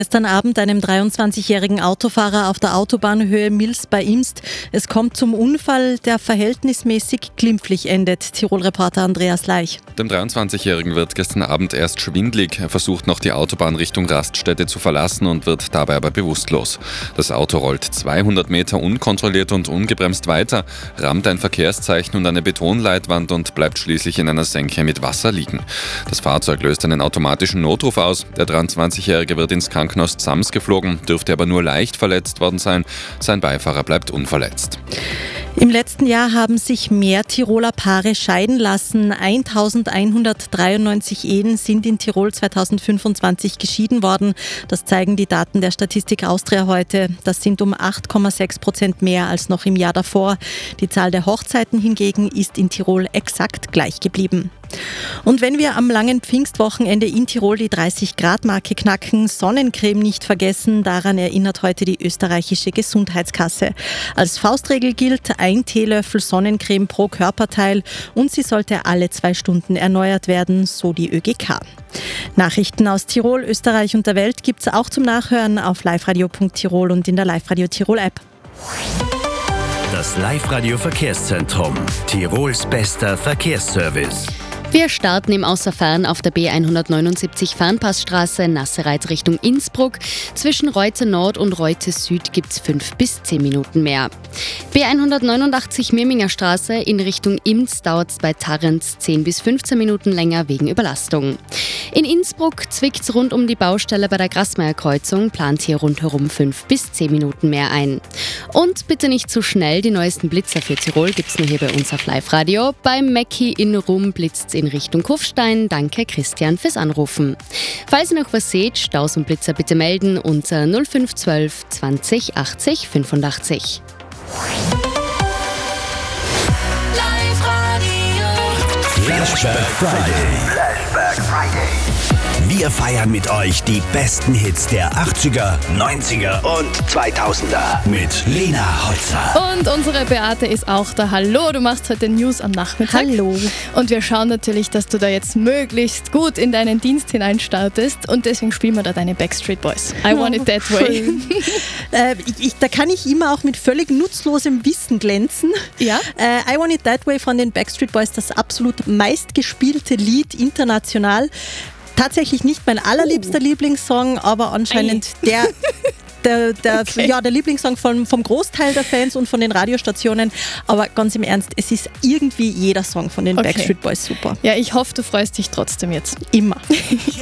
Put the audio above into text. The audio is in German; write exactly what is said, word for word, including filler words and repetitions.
Gestern Abend einem dreiundzwanzigjährigen Autofahrer auf der Autobahnhöhe Mils bei Imst. Es kommt zum Unfall, der verhältnismäßig glimpflich endet. Tirol-Reporter Andreas Leich. Dem dreiundzwanzigjährigen wird gestern Abend erst schwindlig. Er versucht noch die Autobahn Richtung Raststätte zu verlassen und wird dabei aber bewusstlos. Das Auto rollt zweihundert Meter unkontrolliert und ungebremst weiter, rammt ein Verkehrszeichen und eine Betonleitwand und bleibt schließlich in einer Senke mit Wasser liegen. Das Fahrzeug löst einen automatischen Notruf aus. Der dreiundzwanzigjährige wird ins Krankenhaus Sams geflogen, dürfte aber nur leicht verletzt worden sein. Sein Beifahrer bleibt unverletzt. Im letzten Jahr haben sich mehr Tiroler Paare scheiden lassen. eintausendeinhundertdreiundneunzig Ehen sind in Tirol zweitausendfünfundzwanzig geschieden worden. Das zeigen die Daten der Statistik Austria heute. Das sind um acht Komma sechs Prozent mehr als noch im Jahr davor. Die Zahl der Hochzeiten hingegen ist in Tirol exakt gleich geblieben. Und wenn wir am langen Pfingstwochenende in Tirol die dreißig Grad Marke knacken, Sonnencreme nicht vergessen, daran erinnert heute die österreichische Gesundheitskasse. Als Faustregel gilt ein Teelöffel Sonnencreme pro Körperteil und sie sollte alle zwei Stunden erneuert werden, so die Ö G K. Nachrichten aus Tirol, Österreich und der Welt gibt's auch zum Nachhören auf liveradio punkt tirol und in der Live-Radio Tirol App. Das Live-Radio Verkehrszentrum, Tirols bester Verkehrsservice. Wir starten im Außerfern auf der B hundertneunundsiebzig Fernpassstraße Nassereit Richtung Innsbruck. Zwischen Reute Nord und Reute Süd gibt es fünf bis zehn Minuten mehr. B hundertneunundachtzig Mirminger Straße in Richtung Imst dauert es bei Tarrenz zehn bis fünfzehn Minuten länger wegen Überlastung. In Innsbruck zwickt es rund um die Baustelle bei der Grasmeyer-Kreuzung, plant hier rundherum fünf bis zehn Minuten mehr ein. Und bitte nicht zu schnell, die neuesten Blitzer für Tirol gibt es nur hier bei uns auf Live-Radio. Beim Mäcki in Rum blitzt es in Richtung Kufstein. Danke Christian fürs Anrufen. Falls ihr noch was seht, Staus und Blitzer bitte melden unter null fünf zwölf zwanzig achtzig fünfundachtzig. Flashback Friday. Flashback Friday. Wir feiern mit euch die besten Hits der achtziger, neunziger und zweitausender mit Lena Holzer. Und unsere Beate ist auch da. Hallo, du machst heute News am Nachmittag. Hallo. Und wir schauen natürlich, dass du da jetzt möglichst gut in deinen Dienst hineinstartest. Und deswegen spielen wir da deine Backstreet Boys. I want it that way. äh, ich, da kann ich immer auch mit völlig nutzlosem Wissen glänzen. Ja? Äh, I want it that way von den Backstreet Boys, das absolut meistgespielte Lied international. Tatsächlich nicht mein allerliebster oh. Lieblingssong, aber anscheinend Ei. der, der, der, okay. ja, der Lieblingssong vom, vom Großteil der Fans und von den Radiostationen. Aber ganz im Ernst, es ist irgendwie jeder Song von den okay. Backstreet Boys super. Ja, ich hoffe, du freust dich trotzdem jetzt. Immer.